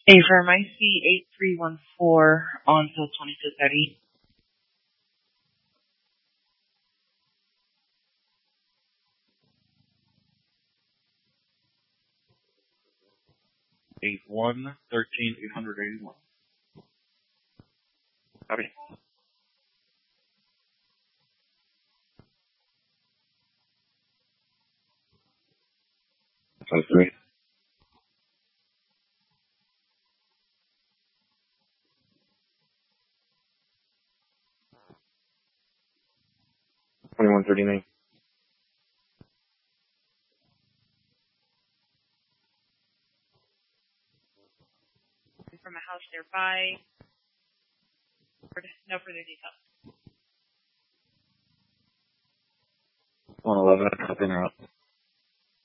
Affirm IC 8314 on till 2230. Eight one 13 881. Copy. Five three. 2139. From a house nearby. No further details. 111. Up in or out.